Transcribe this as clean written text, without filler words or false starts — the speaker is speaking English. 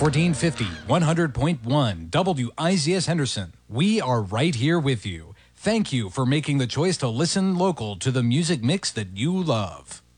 1450, 100.1 WIZS Henderson. We are right here with you. Thank you for making the choice to listen local to the music mix that you love.